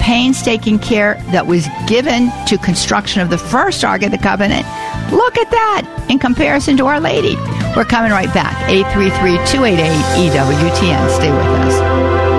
painstaking care that was given to construction of the first Ark of the Covenant. Look at that in comparison to Our Lady. We're coming right back. 833-288-EWTN. Stay with us.